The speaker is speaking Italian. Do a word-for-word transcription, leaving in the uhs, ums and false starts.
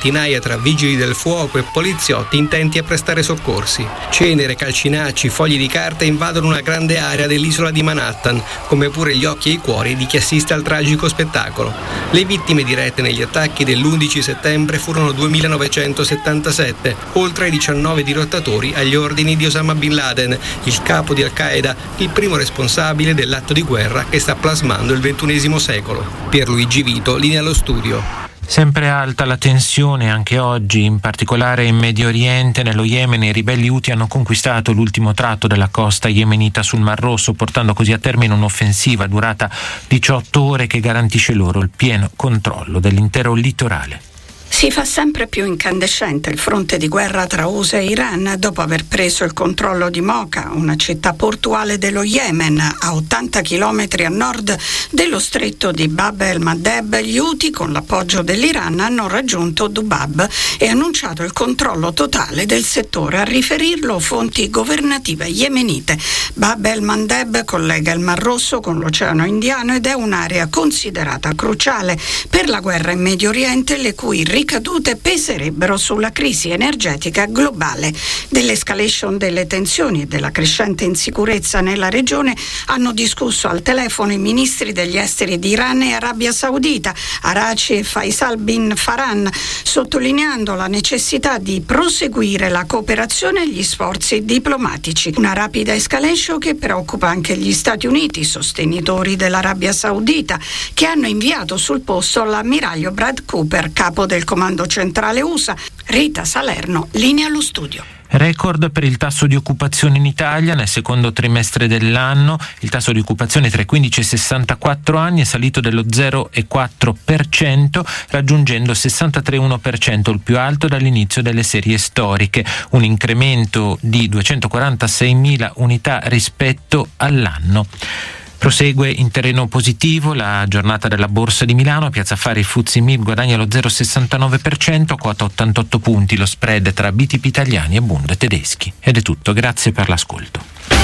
centinaia tra vigili del fuoco e poliziotti intenti a prestare soccorsi. Cenere, calcinacci, fogli di carta invadono una grande area dell'isola di Manhattan, come pure gli occhi e i cuori di chi assiste al tragico spettacolo. Le vittime dirette negli attacchi dell'undici settembre furono duemilanovecentosettantasette, oltre ai diciannove dirottatori agli ordini di Osama Bin Laden, il capo di Al-Qaeda, il primo responsabile dell'atto di guerra che sta plasmando il ventunesimo secolo. Pierluigi Vito, linea allo studio. Sempre alta la tensione anche oggi, in particolare in Medio Oriente. Nello Yemen i ribelli Houthi hanno conquistato l'ultimo tratto della costa yemenita sul Mar Rosso, portando così a termine un'offensiva durata diciotto ore che garantisce loro il pieno controllo dell'intero litorale. Si fa sempre più incandescente il fronte di guerra tra U S A e Iran dopo aver preso il controllo di Mocha, una città portuale dello Yemen a ottanta chilometri a nord dello stretto di Bab el-Mandeb. Gli Houthi, con l'appoggio dell'Iran, hanno raggiunto Dubab e annunciato il controllo totale del settore. A riferirlo fonti governative yemenite. Bab el-Mandeb collega il Mar Rosso con l'Oceano Indiano ed è un'area considerata cruciale per la guerra in Medio Oriente, le cui ricadute peserebbero sulla crisi energetica globale. Dell'escalation delle tensioni e della crescente insicurezza nella regione hanno discusso al telefono i ministri degli esteri di Iran e Arabia Saudita, Araci e Faisal bin Farhan, sottolineando la necessità di proseguire la cooperazione e gli sforzi diplomatici. Una rapida escalation che preoccupa anche gli Stati Uniti, sostenitori dell'Arabia Saudita, che hanno inviato sul posto l'ammiraglio Brad Cooper, capo del Comando Centrale U S A. Rita Salerno, linea allo studio. Record per il tasso di occupazione in Italia nel secondo trimestre dell'anno. Il tasso di occupazione tra i quindici e i sessantaquattro anni è salito dello zero virgola quattro per cento, raggiungendo il sessantatré virgola uno per cento, il più alto dall'inizio delle serie storiche, un incremento di duecentoquarantaseimila unità rispetto all'anno. Prosegue in terreno positivo la giornata della Borsa di Milano. Piazza Affari F T S E M I B guadagna lo zero virgola sessantanove per cento, quota ottantotto punti lo spread tra B T P italiani e Bund tedeschi. Ed è tutto, grazie per l'ascolto.